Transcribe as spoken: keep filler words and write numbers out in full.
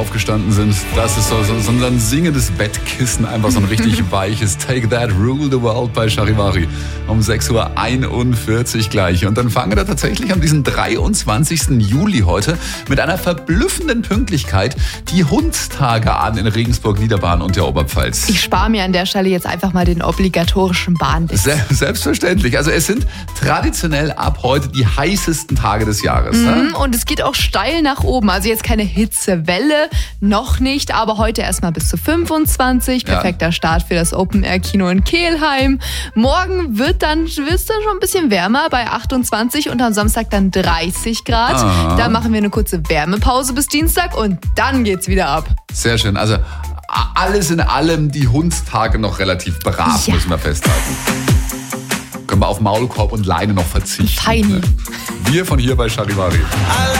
aufgestanden sind. Das ist so, so, so ein singendes Bettkissen, einfach so ein richtig weiches Take That, Rule the World bei Charivari. Um sechs Uhr einundvierzig gleich. Und dann fangen wir tatsächlich an diesem dreiundzwanzigsten Juli heute mit einer verblüffenden Pünktlichkeit die Hundstage an in Regensburg, Niederbayern und der Oberpfalz. Ich spare mir an der Stelle jetzt einfach mal den obligatorischen Bahnwitz. Se- selbstverständlich. Also es sind traditionell ab heute die heißesten Tage des Jahres. Mhm, Ne? und es geht auch steil nach oben. Also jetzt keine Hitzewelle, noch nicht, aber heute erstmal bis zu fünfundzwanzig. Perfekter Ja. Start für das Open-Air-Kino in Kelheim. Morgen wird dann, wird's dann schon ein bisschen wärmer bei achtundzwanzig und am Samstag dann dreißig Grad. Ah. Da machen wir eine kurze Wärmepause bis Dienstag und dann geht's wieder ab. Sehr schön. Also a- alles in allem die Hundstage noch relativ brav, Ja. müssen wir festhalten. Können wir auf Maulkorb und Leine noch verzichten. Feini. Ne? Wir von hier bei Charivari.